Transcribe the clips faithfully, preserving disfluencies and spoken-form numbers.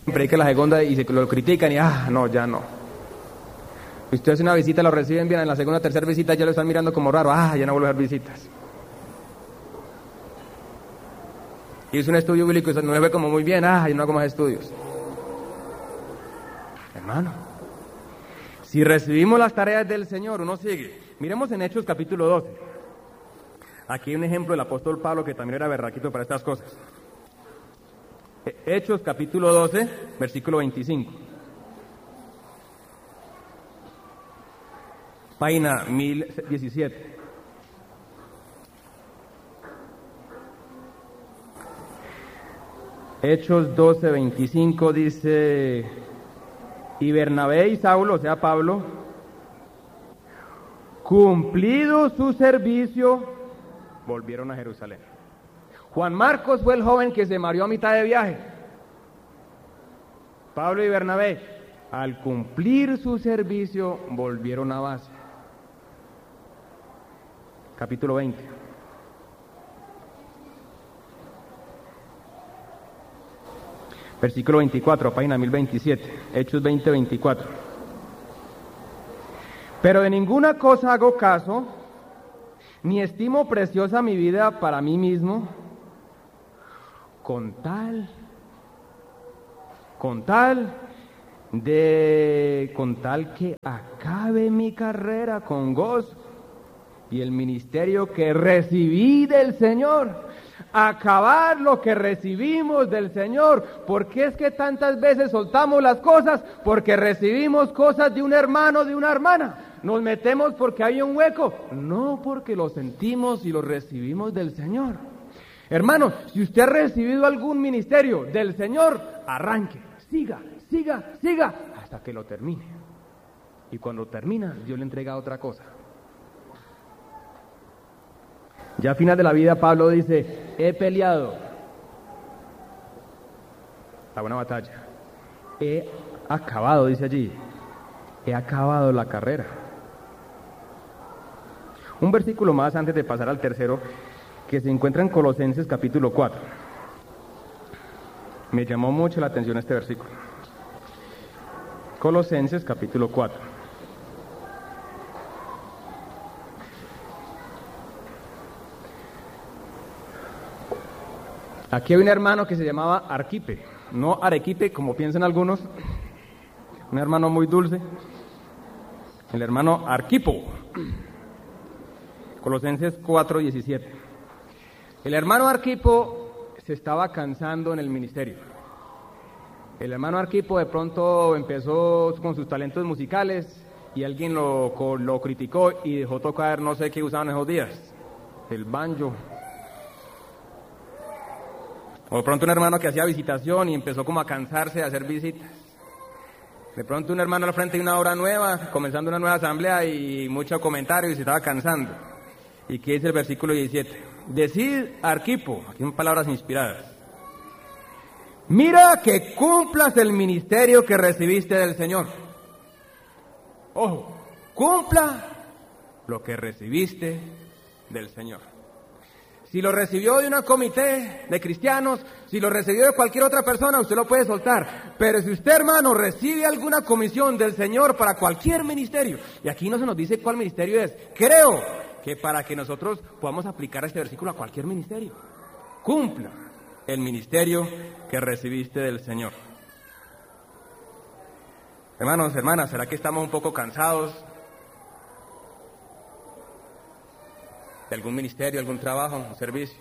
predica la segunda y se lo critican y ah, no, ya no. Usted hace una visita, lo reciben bien, en la segunda, tercera visita ya lo están mirando como raro, ah, ya no vuelve a dar visitas. Hizo un estudio bíblico y no le ve como muy bien, ah, yo no hago más estudios. Hermano, si recibimos las tareas del Señor, uno sigue. Miremos en Hechos capítulo doce. Aquí hay un ejemplo del apóstol Pablo que también era berraquito para estas cosas. Hechos capítulo doce, versículo veinticinco. Página mil diecisiete. Hechos doce, veinticinco dice: y Bernabé y Saulo, o sea Pablo, cumplido su servicio, volvieron a Jerusalén. Juan Marcos fue el joven que se mareó a mitad de viaje. Pablo y Bernabé, al cumplir su servicio, volvieron a base. Capítulo veinte. Versículo veinticuatro, página mil veintisiete. Hechos veinte, veinticuatro. Pero de ninguna cosa hago caso, ni estimo preciosa mi vida para mí mismo, con tal, con tal de, con tal que acabe mi carrera con gozo y el ministerio que recibí del Señor, acabar lo que recibimos del Señor. ¿Por qué es que tantas veces soltamos las cosas? Porque recibimos cosas de un hermano, de una hermana. Nos metemos porque hay un hueco, no porque lo sentimos y lo recibimos del Señor. Hermanos, si usted ha recibido algún ministerio del Señor, arranque, siga, siga, siga, hasta que lo termine. Y cuando termina, Dios le entrega otra cosa. Ya a final de la vida, Pablo dice: he peleado la buena batalla, he acabado, dice allí, he acabado la carrera. Un versículo más antes de pasar al tercero, que se encuentra en Colosenses capítulo cuatro. Me llamó mucho la atención este versículo. Colosenses capítulo cuatro. Aquí hay un hermano que se llamaba Arquipe, no Arequipe como piensan algunos, un hermano muy dulce, el hermano Arquipo. Colosenses cuatro, diecisiete. El hermano Arquipo se estaba cansando en el ministerio. El hermano Arquipo de pronto empezó con sus talentos musicales y alguien lo, lo criticó y dejó tocar, no sé qué usaban esos días, el banjo. O de pronto un hermano que hacía visitación y empezó como a cansarse de hacer visitas. De pronto un hermano al frente de una obra nueva, comenzando una nueva asamblea y mucho comentario y se estaba cansando. ¿Y qué dice el versículo diecisiete? Decid, Arquipo, aquí son palabras inspiradas: mira que cumplas el ministerio que recibiste del Señor. Ojo, cumpla lo que recibiste del Señor. Si lo recibió de una comité de cristianos, si lo recibió de cualquier otra persona, usted lo puede soltar. Pero si usted, hermano, recibe alguna comisión del Señor para cualquier ministerio, y aquí no se nos dice cuál ministerio es, creo que para que nosotros podamos aplicar este versículo a cualquier ministerio, cumpla el ministerio que recibiste del Señor. Hermanos, hermanas, ¿será que estamos un poco cansados de algún ministerio, algún trabajo, un servicio?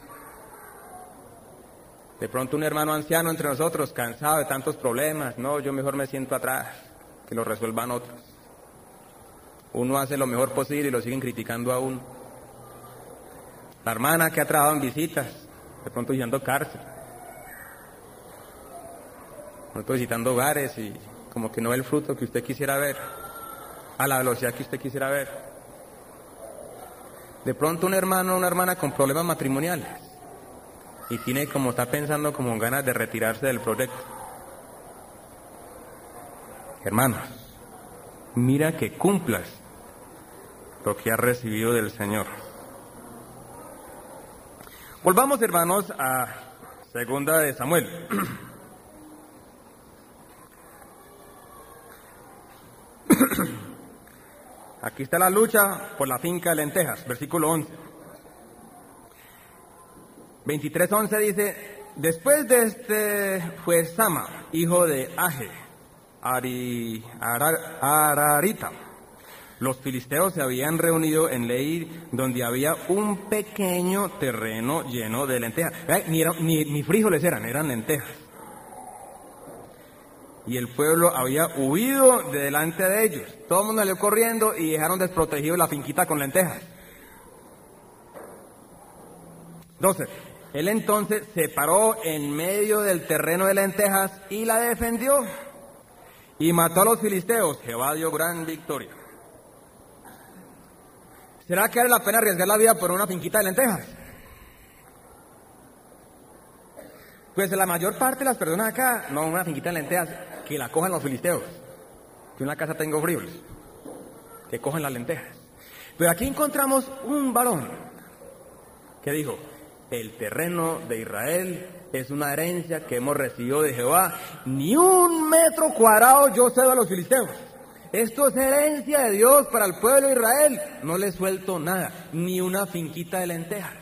De pronto un hermano anciano entre nosotros, cansado de tantos problemas, no, yo mejor me siento atrás, que lo resuelvan otros. Uno hace lo mejor posible y lo siguen criticando a uno. La hermana que ha trabajado en visitas, de pronto visitando cárcel, de pronto visitando hogares y como que no ve el fruto que usted quisiera ver, a la velocidad que usted quisiera ver. De pronto un hermano o una hermana con problemas matrimoniales y tiene como, está pensando como ganas de retirarse del proyecto. Hermanos, mira que cumplas lo que has recibido del Señor. Volvamos, hermanos, a segunda de Samuel. Aquí está la lucha por la finca de lentejas, versículo once. veintitrés once dice, después de este fue Sama, hijo de Age, Ari, Arar, Ararita. Los filisteos se habían reunido en Leí, donde había un pequeño terreno lleno de lentejas. Ay, ni, era, ni, ni frijoles eran, eran lentejas. Y el pueblo había huido de delante de ellos. Todo el mundo salió corriendo y dejaron desprotegido la finquita con lentejas. doce. Él entonces se paró en medio del terreno de lentejas y la defendió. Y mató a los filisteos. Jehová dio gran victoria. ¿Será que vale la pena arriesgar la vida por una finquita de lentejas? Pues la mayor parte de las personas acá, no una finquita de lentejas, que la cojan los filisteos. Que en una casa tengo frijoles, que cogen las lentejas. Pero aquí encontramos un varón que dijo, el terreno de Israel es una herencia que hemos recibido de Jehová. Ni un metro cuadrado yo cedo a los filisteos. Esto es herencia de Dios para el pueblo de Israel. No le suelto nada, ni una finquita de lentejas.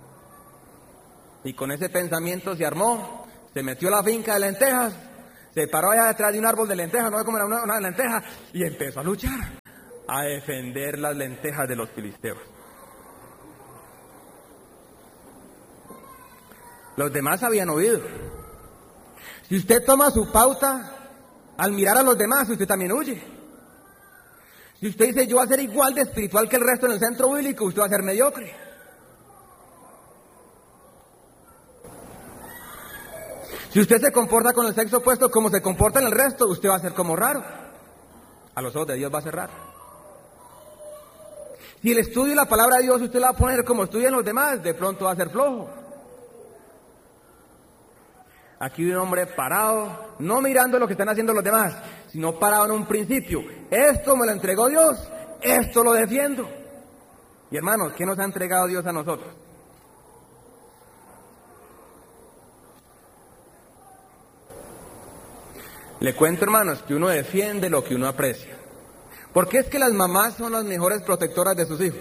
Y con ese pensamiento se armó, se metió a la finca de lentejas, se paró allá detrás de un árbol de lentejas, no ve cómo era una, una lenteja, y empezó a luchar, a defender las lentejas de los filisteos. Los demás habían oído. Si usted toma su pauta al mirar a los demás, usted también huye. Si usted dice, yo voy a ser igual de espiritual que el resto en el centro bíblico, usted va a ser mediocre. Si usted se comporta con el sexo opuesto como se comporta en el resto, usted va a ser como raro. A los ojos de Dios va a ser raro. Si el estudio de la palabra de Dios usted la va a poner como estudian los demás, de pronto va a ser flojo. Aquí hay un hombre parado, no mirando lo que están haciendo los demás, sino parado en un principio. Esto me lo entregó Dios, esto lo defiendo. Y hermanos, ¿qué nos ha entregado Dios a nosotros? Le cuento, hermanos, que uno defiende lo que uno aprecia. Porque es que las mamás son las mejores protectoras de sus hijos.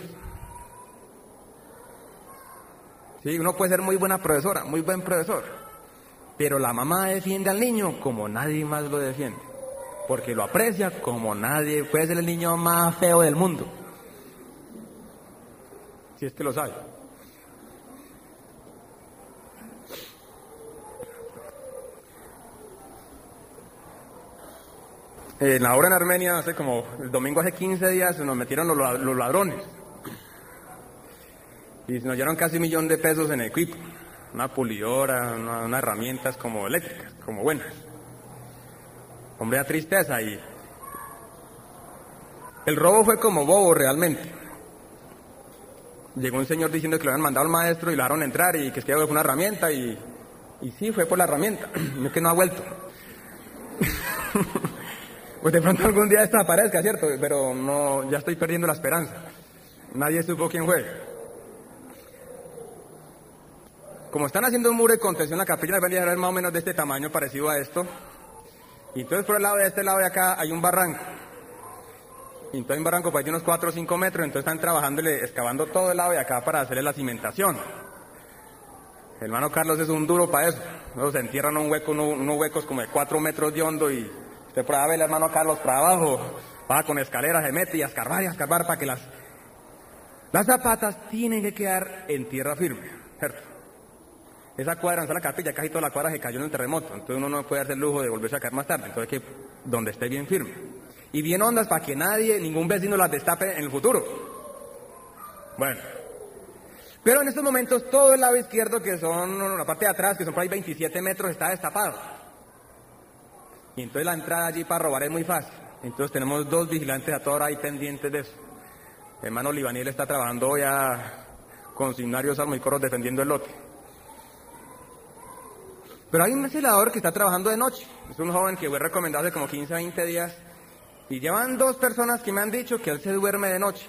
Sí, uno puede ser muy buena profesora, muy buen profesor, pero la mamá defiende al niño como nadie más lo defiende. Porque lo aprecia como nadie, puede ser el niño más feo del mundo. Si es que lo sabe. En la obra en Armenia, hace como el domingo hace quince días, nos metieron los, los ladrones. Y nos dieron casi un millón de pesos en equipo. Una pulidora, una, unas herramientas como eléctricas, como buenas. Hombre, da tristeza. Y el robo fue como bobo realmente. Llegó un señor diciendo que lo habían mandado al maestro y lo dejaron entrar y que es que fue una herramienta y, y sí, fue por la herramienta. No es que no ha vuelto. Pues de pronto algún día esto aparezca, ¿cierto? Pero no, ya estoy perdiendo la esperanza. Nadie supo quién fue. Como están haciendo un muro de contención en la capilla, les voy a más o menos de este tamaño, parecido a esto. Y entonces por el lado de este lado de acá hay un barranco. Y entonces hay un barranco pues de unos cuatro o cinco metros, entonces están trabajándole, excavando todo el lado de acá para hacerle la cimentación. El hermano Carlos es un duro para eso. Luego se entierran un hueco, unos, unos huecos como de cuatro metros de hondo y usted por allá ve el hermano Carlos por abajo, va con escaleras, se mete y a escarbar y a escarbar para que las, las zapatas tienen que quedar en tierra firme, ¿cierto? Esa cuadra, no está la capilla, casi toda la cuadra se cayó en el terremoto, entonces uno no puede darse el lujo de volverse a caer más tarde, entonces hay que donde esté bien firme. Y bien hondas para que nadie, ningún vecino las destape en el futuro. Bueno, pero en estos momentos todo el lado izquierdo, que son la parte de atrás, que son por ahí veintisiete metros, está destapado. Y entonces la entrada allí para robar es muy fácil. Entonces tenemos dos vigilantes a toda hora ahí pendientes de eso. El hermano Libaniel está trabajando ya con signarios armoicoros defendiendo el lote. Pero hay un celador que está trabajando de noche. Es un joven que fue recomendado hace como quince a veinte días. Y llevan dos personas que me han dicho que él se duerme de noche.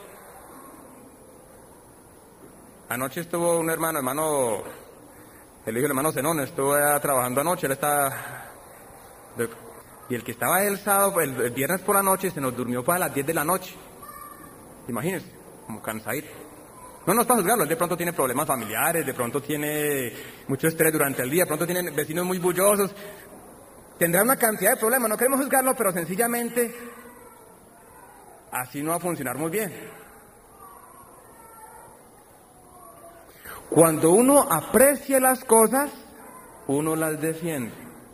Anoche estuvo un hermano, hermano, el hijo del hermano Zenón, estuvo allá trabajando anoche. Él está... Y el que estaba el sábado, el, el viernes por la noche, se nos durmió para las diez de la noche. Imagínense, como cansadito. No, no es para juzgarlo, él de pronto tiene problemas familiares, de pronto tiene mucho estrés durante el día, de pronto tiene vecinos muy bullosos. Tendrá una cantidad de problemas, no queremos juzgarlo, pero sencillamente así no va a funcionar muy bien. Cuando uno aprecia las cosas, uno las defiende.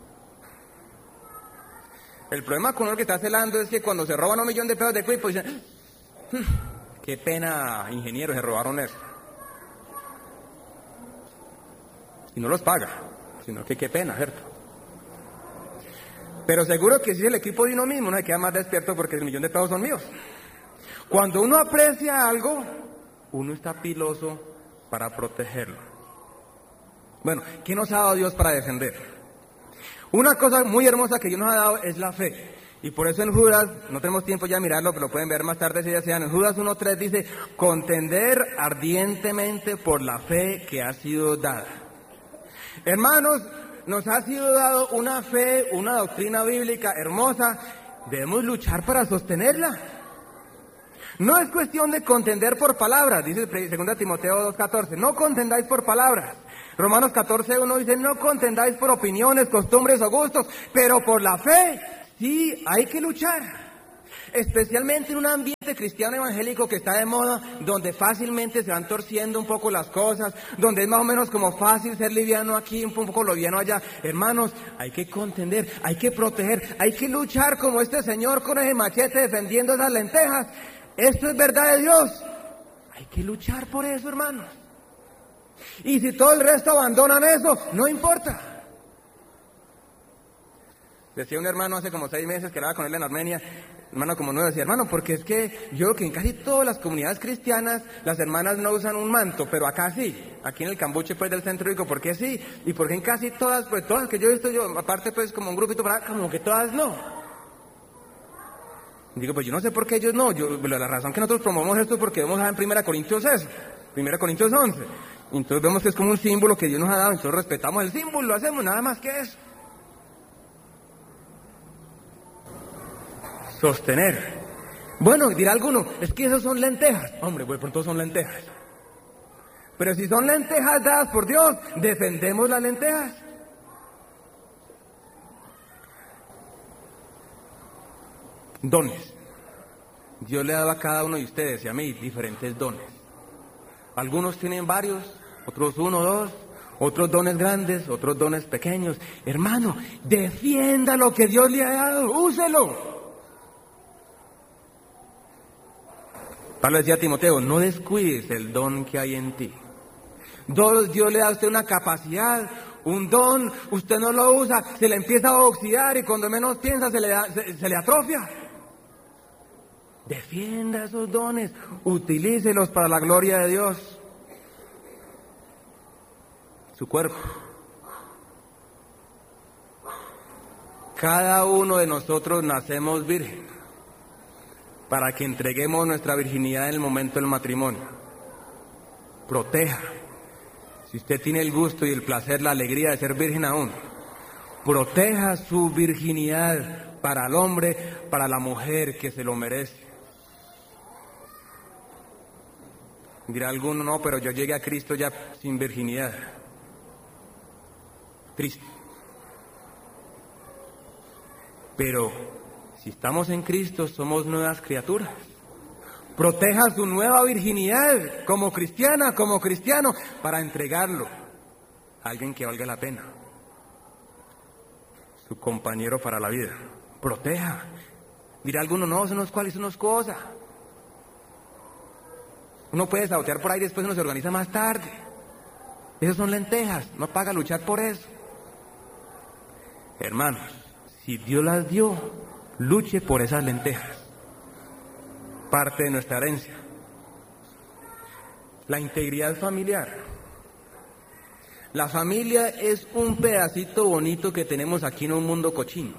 El problema con uno que está celando es que cuando se roban un millón de pesos de equipo, dicen, qué pena, ingeniero, se robaron eso. Y no los paga, sino que qué pena, ¿cierto? Pero seguro que si es el equipo de uno mismo, uno se queda más despierto porque el millón de pesos son míos. Cuando uno aprecia algo, uno está piloso para protegerlo. Bueno, ¿qué nos ha dado Dios para defender? Una cosa muy hermosa que Dios nos ha dado es la fe. Y por eso en Judas, no tenemos tiempo ya de mirarlo, pero lo pueden ver más tarde si desean. En Judas uno tres dice, contender ardientemente por la fe que ha sido dada. Hermanos, nos ha sido dado una fe, una doctrina bíblica hermosa. Debemos luchar para sostenerla. No es cuestión de contender por palabras, dice segunda Timoteo dos catorce, no contendáis por palabras. Romanos catorce uno dice, no contendáis por opiniones, costumbres o gustos, pero por la fe, sí, hay que luchar. Especialmente en un ambiente cristiano evangélico que está de moda, donde fácilmente se van torciendo un poco las cosas, donde es más o menos como fácil ser liviano aquí, un poco liviano allá. Hermanos, hay que contender, hay que proteger, hay que luchar como este señor con ese machete defendiendo esas lentejas. Esto es verdad de Dios. Hay que luchar por eso, hermanos. Y si todo el resto abandonan eso, no importa. Decía un hermano hace como seis meses que hablaba con él en Armenia, hermano como nuevo, decía, hermano, porque es que yo creo que en casi todas las comunidades cristianas las hermanas no usan un manto, pero acá sí, aquí en el Cambuche pues del centro digo, ¿por qué sí? Y porque en casi todas, pues todas que yo he visto yo, aparte pues como un grupito para como que todas no. Digo, pues yo no sé por qué ellos no, yo, la razón que nosotros promovemos esto es porque vemos en primera Corintios eso, primera Corintios once, entonces vemos que es como un símbolo que Dios nos ha dado, entonces respetamos el símbolo, lo hacemos, nada más que eso. Sostener. Bueno, dirá alguno, es que esos son lentejas. Hombre, pues pronto son lentejas. Pero si son lentejas dadas por Dios, defendemos las lentejas. Dones. Dios le ha dado a cada uno de ustedes y a mí diferentes dones. Algunos tienen varios, otros uno, dos, otros dones grandes, otros dones pequeños. Hermano, defienda lo que Dios le ha dado, úselo. Pablo decía a Timoteo, no descuides el don que hay en ti. Dios le da a usted una capacidad, un don, usted no lo usa, se le empieza a oxidar y cuando menos piensa se le, da, se, se le atrofia. Defienda esos dones, utilícelos para la gloria de Dios. Su cuerpo. Cada uno de nosotros nacemos virgen, para que entreguemos nuestra virginidad en el momento del matrimonio. Proteja. Si usted tiene el gusto y el placer, la alegría de ser virgen aún, proteja su virginidad para el hombre, para la mujer que se lo merece. Dirá alguno, no, pero yo llegué a Cristo ya sin virginidad. Triste. Pero si estamos en Cristo, somos nuevas criaturas. Proteja su nueva virginidad como cristiana, como cristiano, para entregarlo a alguien que valga la pena. Su compañero para la vida. Proteja. Dirá alguno, no, eso no es cual, eso no es cosa. Uno puede sabotear por ahí, después uno se organiza más tarde. Esas son lentejas, no paga luchar por eso. Hermanos, si Dios las dio, luche por esas lentejas. Parte de nuestra herencia. La integridad familiar. La familia es un pedacito bonito que tenemos aquí en un mundo cochino.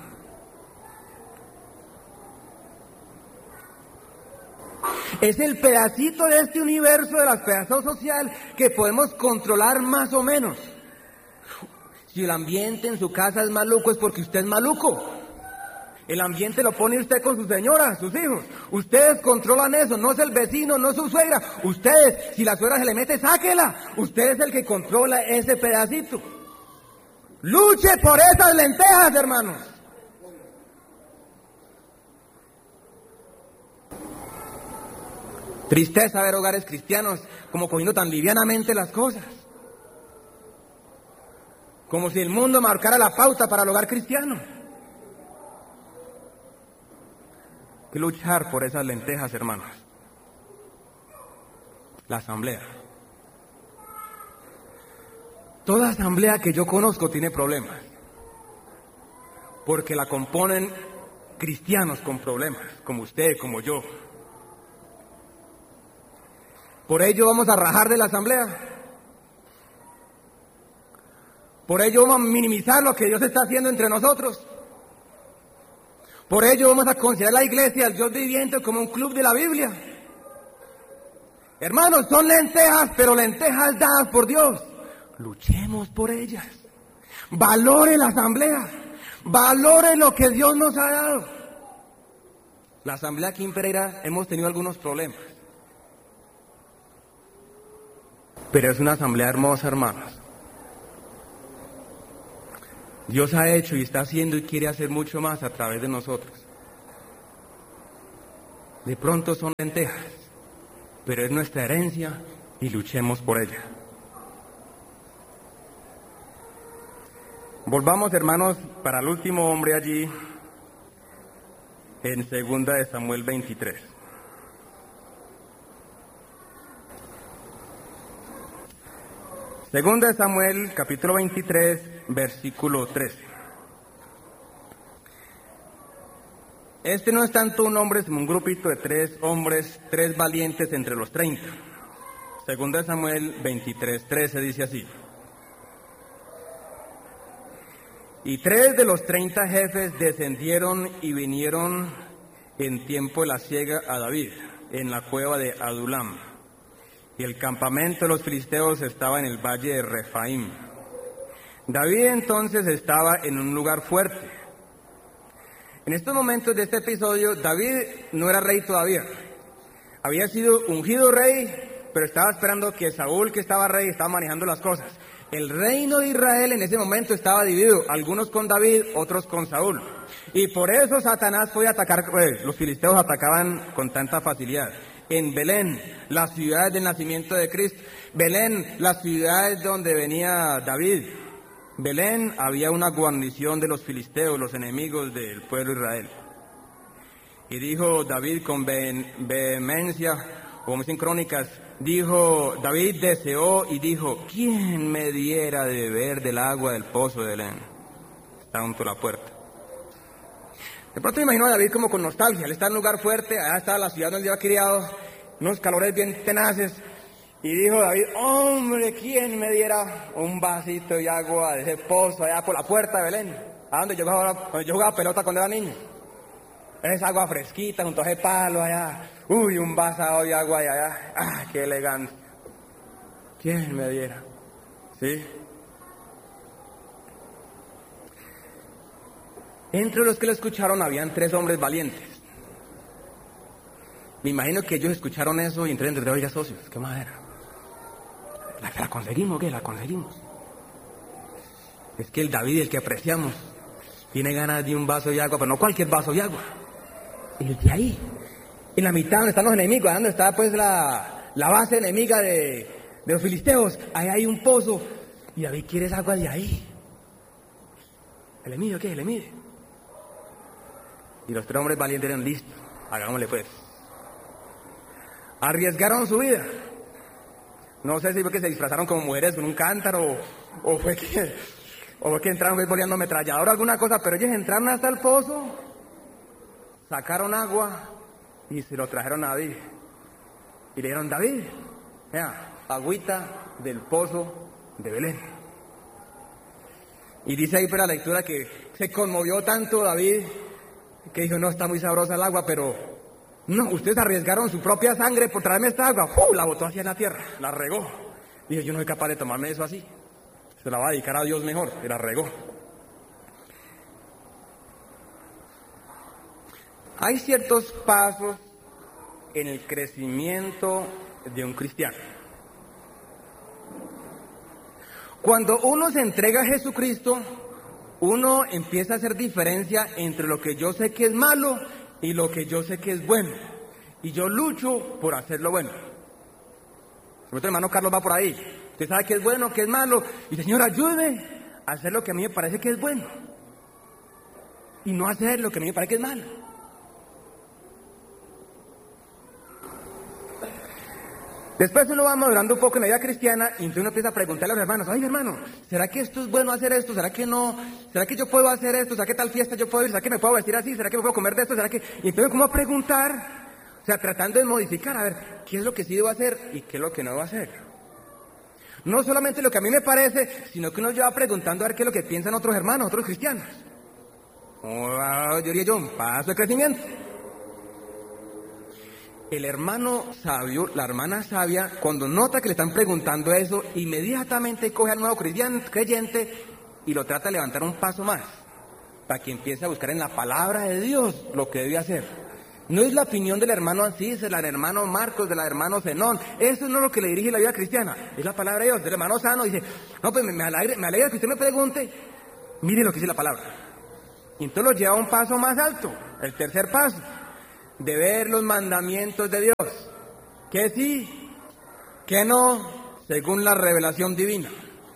Es el pedacito de este universo de la pedazos social que podemos controlar más o menos. Si el ambiente en su casa es maluco, es porque usted es maluco. El ambiente lo pone usted con su señora, sus hijos. Ustedes controlan eso, no es el vecino, no es su suegra. Ustedes, si la suegra se le mete, sáquela. Usted es el que controla ese pedacito. Luche por esas lentejas, hermanos. Tristeza ver hogares cristianos como cogiendo tan livianamente las cosas. Como si el mundo marcara la pauta para el hogar cristiano. Hay que luchar por esas lentejas, hermanos. La asamblea. Toda asamblea que yo conozco tiene problemas. Porque la componen cristianos con problemas, como usted, como yo. Por ello vamos a rajar de la asamblea. Por ello vamos a minimizar lo que Dios está haciendo entre nosotros. Por ello vamos a considerar la iglesia, el Dios viviente, como un club de la Biblia. Hermanos, son lentejas, pero lentejas dadas por Dios. Luchemos por ellas. Valore la asamblea. Valore lo que Dios nos ha dado. La asamblea aquí en Pereira hemos tenido algunos problemas. Pero es una asamblea hermosa, hermanos. Dios ha hecho y está haciendo y quiere hacer mucho más a través de nosotros. De pronto son lentejas, pero es nuestra herencia y luchemos por ella. Volvamos, hermanos, para el último hombre allí, en segunda de Samuel veintitrés. Segunda de Samuel, capítulo veintitrés, versículo trece. Este no es tanto un hombre, sino un grupito de tres hombres, tres valientes entre los treinta. Segunda de Samuel veintitrés, trece dice así. Y tres de los treinta jefes descendieron y vinieron en tiempo de la siega a David, en la cueva de Adulam. Y el campamento de los filisteos estaba en el valle de Refaim. David entonces estaba en un lugar fuerte. En estos momentos de este episodio, David no era rey todavía. Había sido ungido rey, pero estaba esperando que Saúl, que estaba rey, estaba manejando las cosas. El reino de Israel en ese momento estaba dividido, algunos con David, otros con Saúl. Y por eso Satanás podía atacar, pues, los filisteos atacaban con tanta facilidad. En Belén, la ciudad del nacimiento de Cristo. Belén, la ciudad donde venía David. Belén había una guarnición de los filisteos, los enemigos del pueblo de Israel. Y dijo David con vehemencia, como dicen crónicas, dijo, David deseó y dijo, ¿quién me diera de beber del agua del pozo de Belén? Está junto a la puerta. De pronto me imagino a David como con nostalgia. Él está en un lugar fuerte, allá está la ciudad donde iba criado, unos calores bien tenaces. Y dijo David, hombre, ¿quién me diera un vasito de agua de ese pozo allá por la puerta de Belén? A donde yo jugaba, donde yo jugaba pelota cuando era niño. Esa agua fresquita junto a ese palo allá. Uy, un vaso de agua allá. Ah, qué elegante. ¿Quién me diera? ¿Sí? Entre los que lo escucharon habían tres hombres valientes. Me imagino que ellos escucharon eso y entraron entre oiga socios, qué madera. ¿La, ¿La conseguimos o qué? ¿La conseguimos? Es que el David, el que apreciamos, tiene ganas de un vaso de agua, pero no cualquier vaso de agua. El de ahí, en la mitad donde están los enemigos, donde está pues la, la base enemiga de, de los filisteos, ahí hay un pozo, y David quiere esa agua de ahí. ¿Le mide o qué? ¿Le mide? Y los tres hombres valientes eran listos, hagámosle pues. Arriesgaron su vida. No sé si fue que se disfrazaron como mujeres con un cántaro, o fue que, o fue que entraron pues, boleando ametralladora o alguna cosa, pero ellos entraron hasta el pozo, sacaron agua y se lo trajeron a David. Y le dijeron, David, vea, agüita del pozo de Belén. Y dice ahí por la lectura que se conmovió tanto David, que dijo, no, está muy sabrosa el agua, pero no, ustedes arriesgaron su propia sangre por traerme esta agua. ¡Uh! La botó hacia la tierra, la regó. Dijo, yo no soy capaz de tomarme eso así. Se la va a dedicar a Dios mejor, y la regó. Hay ciertos pasos en el crecimiento de un cristiano. Cuando uno se entrega a Jesucristo, uno empieza a hacer diferencia entre lo que yo sé que es malo y lo que yo sé que es bueno. Y yo lucho por hacerlo bueno. Nuestro hermano Carlos va por ahí. Usted sabe qué es bueno, qué es malo. Y dice, Señor, ayúdeme a hacer lo que a mí me parece que es bueno. Y no hacer lo que a mí me parece que es malo. Después uno va madurando un poco en la vida cristiana y entonces uno empieza a preguntarle a los hermanos, ay hermano, ¿será que esto es bueno hacer esto? ¿Será que no? ¿Será que yo puedo hacer esto? ¿Será que tal fiesta yo puedo ir? ¿Será que me puedo vestir así? ¿Será que me puedo comer de esto? ¿Será que...? Y entonces como a preguntar, o sea, tratando de modificar, a ver, ¿qué es lo que sí debo hacer y qué es lo que no debo hacer? No solamente lo que a mí me parece, sino que uno lleva preguntando a ver qué es lo que piensan otros hermanos, otros cristianos. Oh, yo diría yo, un paso de crecimiento. El hermano sabio, la hermana sabia, cuando nota que le están preguntando eso, inmediatamente coge al nuevo creyente y lo trata de levantar un paso más, para que empiece a buscar en la palabra de Dios lo que debe hacer. No es la opinión del hermano Asís, del hermano Marcos, del hermano Zenón, eso no es lo que le dirige la vida cristiana, es la palabra de Dios. El hermano Sano dice, no, pues me alegra, me alegra que usted me pregunte, mire lo que dice la palabra. Y entonces lo lleva a un paso más alto, el tercer paso, de ver los mandamientos de Dios, que sí, que no, según la revelación divina.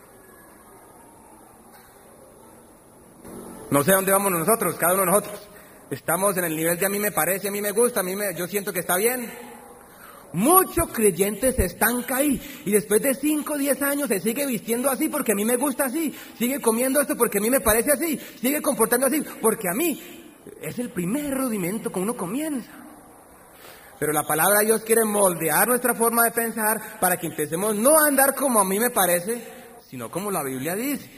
No sé dónde vamos nosotros, cada uno de nosotros. Estamos en el nivel de a mí me parece, a mí me gusta, a mí me, yo siento que está bien. Muchos creyentes se estancan ahí y después de cinco o diez años se sigue vistiendo así porque a mí me gusta así, sigue comiendo esto porque a mí me parece así, sigue comportando así porque a mí es el primer rudimento que uno comienza. Pero la palabra de Dios quiere moldear nuestra forma de pensar para que empecemos no a andar como a mí me parece, sino como la Biblia dice.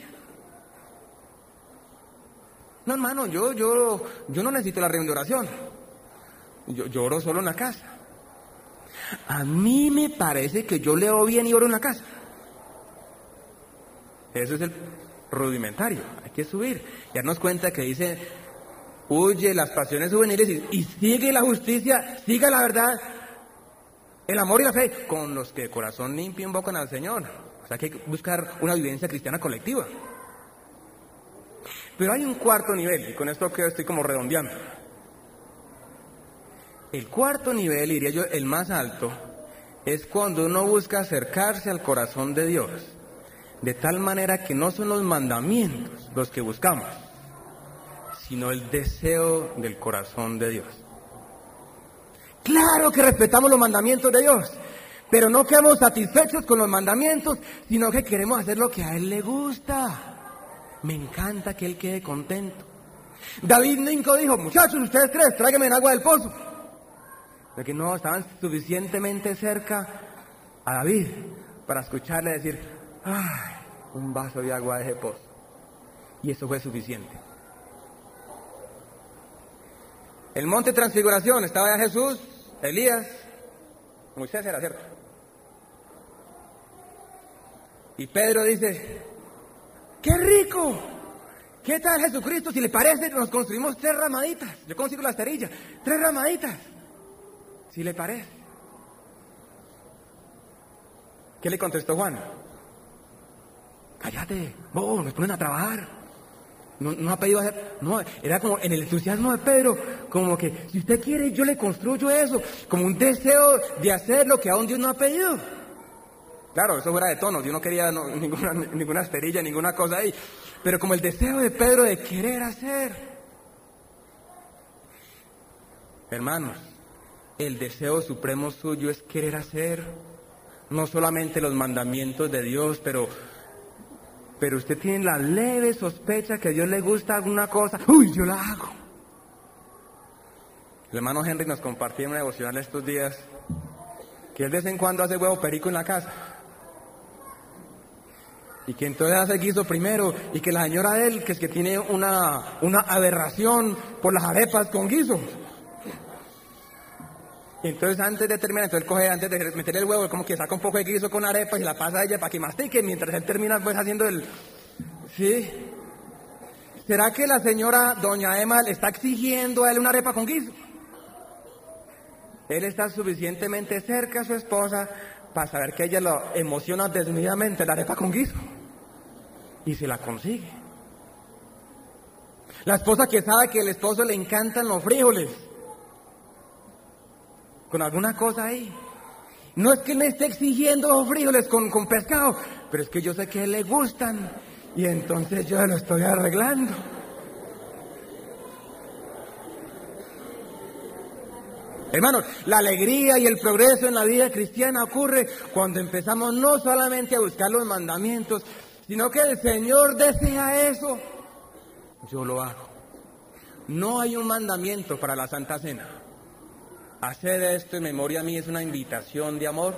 No, hermano, yo, yo, yo no necesito la reunión de oración. Yo, yo oro solo en la casa. A mí me parece que yo leo bien y oro en la casa. Eso es el rudimentario. Hay que subir y darnos cuenta que dice, huye las pasiones juveniles y, y sigue la justicia, sigue la verdad, el amor y la fe, con los que de corazón limpio invocan al Señor. O sea que hay que buscar una vivencia cristiana colectiva. Pero hay un cuarto nivel, y con esto que estoy como redondeando. El cuarto nivel, diría yo, el más alto, es cuando uno busca acercarse al corazón de Dios, de tal manera que no son los mandamientos los que buscamos, sino el deseo del corazón de Dios. Claro que respetamos los mandamientos de Dios, pero no quedamos satisfechos con los mandamientos, sino que queremos hacer lo que a Él le gusta. Me encanta que Él quede contento. David nunca dijo, muchachos, ustedes tres, tráiganme el agua del pozo. Porque no estaban suficientemente cerca a David para escucharle decir, ay, un vaso de agua de ese pozo. Y eso fue suficiente. El monte de Transfiguración, estaba ya Jesús, Elías, Moisés era, ¿cierto? Y Pedro dice, ¡qué rico! ¿Qué tal Jesucristo? Si le parece, nos construimos tres ramaditas. Yo consigo la esterilla, tres ramaditas. Si le parece. ¿Qué le contestó Juan? Cállate, vos, nos ponen a trabajar. No, no ha pedido hacer, no, era como en el entusiasmo de Pedro, como que si usted quiere yo le construyo eso, como un deseo de hacer lo que aún Dios no ha pedido. Claro, eso fuera de tono, yo no quería no, ninguna, ninguna esterilla, ninguna cosa ahí, pero como el deseo de Pedro de querer hacer. Hermanos, el deseo supremo suyo es querer hacer, no solamente los mandamientos de Dios, pero... Pero usted tiene la leve sospecha que a Dios le gusta alguna cosa. ¡Uy, yo la hago! El hermano Henry nos compartía en una devocional estos días que él de vez en cuando hace huevo perico en la casa. Y que entonces hace guiso primero. Y que la señora de él, que es que tiene una, una aberración por las arepas con guiso. Y entonces antes de terminar, entonces él coge, antes de meter el huevo, como que saca un poco de guiso con arepa y la pasa a ella para que mastique, mientras él termina pues haciendo el... ¿Sí? ¿Será que la señora doña Emma le está exigiendo a él una arepa con guiso? Él está suficientemente cerca a su esposa para saber que ella lo emociona desmedidamente la arepa con guiso. Y se la consigue. La esposa que sabe que al esposo le encantan los frijoles. Con alguna cosa ahí. No es que me esté exigiendo los frijoles con, con pescado, pero es que yo sé que a él le gustan. Y entonces yo lo estoy arreglando. Hermanos, la alegría y el progreso en la vida cristiana ocurre cuando empezamos no solamente a buscar los mandamientos, sino que el Señor desea eso. Yo lo hago. No hay un mandamiento para la Santa Cena. Hacer esto en memoria a mí es una invitación de amor.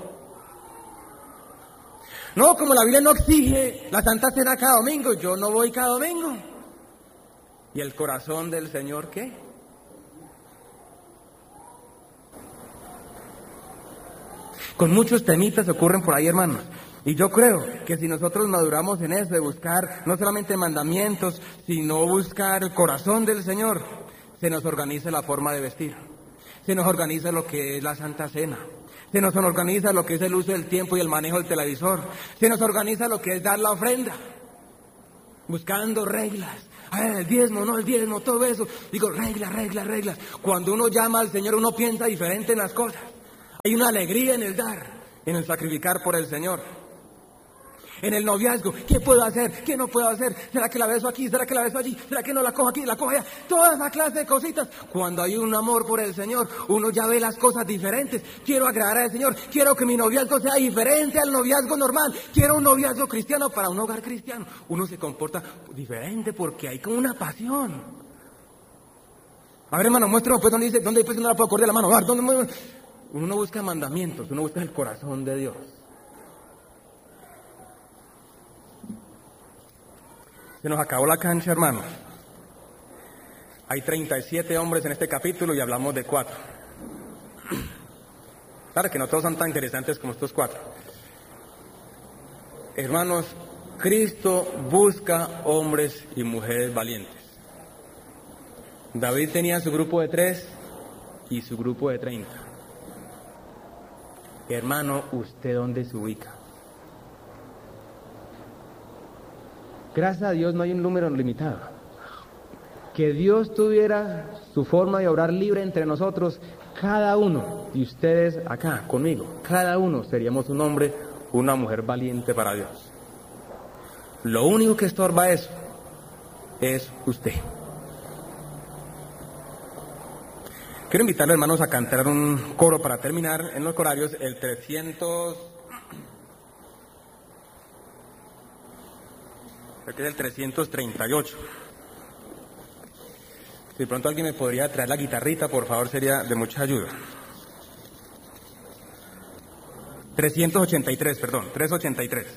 No, como la Biblia no exige la Santa Cena cada domingo, yo no voy cada domingo. ¿Y el corazón del Señor qué? Con muchos temitas ocurren por ahí, hermanos. Y yo creo que si nosotros maduramos en eso, de buscar no solamente mandamientos, sino buscar el corazón del Señor, se nos organiza la forma de vestir, se nos organiza lo que es la Santa Cena, se nos organiza lo que es el uso del tiempo y el manejo del televisor, se nos organiza lo que es dar la ofrenda, buscando reglas. A ver, el diezmo, no el diezmo, todo eso. Digo, reglas, reglas, reglas. Cuando uno llama al Señor, uno piensa diferente en las cosas. Hay una alegría en el dar, en el sacrificar por el Señor. En el noviazgo, ¿qué puedo hacer? ¿Qué no puedo hacer? ¿Será que la beso aquí? ¿Será que la beso allí? ¿Será que no la cojo aquí? ¿La cojo allá? Toda esa clase de cositas. Cuando hay un amor por el Señor, uno ya ve las cosas diferentes. Quiero agradar al Señor. Quiero que mi noviazgo sea diferente al noviazgo normal. Quiero un noviazgo cristiano para un hogar cristiano. Uno se comporta diferente porque hay como una pasión. A ver, hermano, muéstrame pues dónde dice, dónde pues no la puedo acordar la mano. A ver, ¿dónde? Uno no busca mandamientos, uno busca el corazón de Dios. Se nos acabó la cancha, hermanos. Hay treinta y siete hombres en este capítulo y hablamos de cuatro. Claro que no todos son tan interesantes como estos cuatro. Hermanos, Cristo busca hombres y mujeres valientes. David tenía su grupo de tres y su grupo de treinta. Hermano, ¿usted dónde se ubica? Gracias a Dios no hay un número limitado. Que Dios tuviera su forma de obrar libre entre nosotros, cada uno, y ustedes acá conmigo, cada uno seríamos un hombre, una mujer valiente para Dios. Lo único que estorba eso es usted. Quiero invitarlos, hermanos, a cantar un coro para terminar en los corarios, el trescientos... Creo que es el trescientos treinta y ocho. Si de pronto alguien me podría traer la guitarrita, por favor, sería de mucha ayuda. trescientos ochenta y tres, perdón, trescientos ochenta y tres.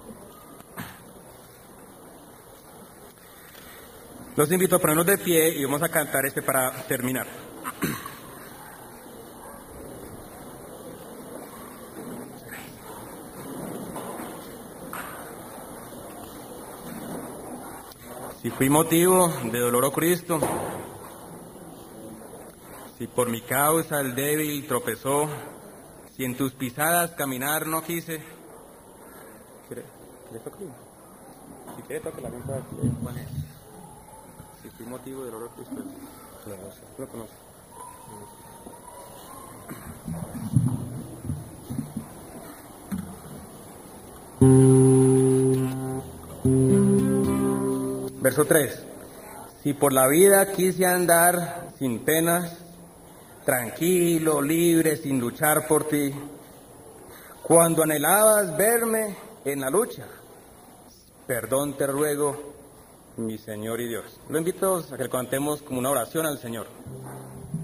Los invito a ponernos de pie y vamos a cantar este para terminar. Si fui motivo de dolor, oh Cristo, si por mi causa el débil tropezó, si en tus pisadas caminar no quise. ¿Quiere, quiere tocar? Si quiere tocar la venta, si fui motivo de dolor, oh Cristo, lo conoce. Verso tres. Si por la vida quise andar sin penas, tranquilo, libre, sin luchar por ti, cuando anhelabas verme en la lucha, perdón te ruego, mi Señor y Dios. Lo invito a que cantemos como una oración al Señor.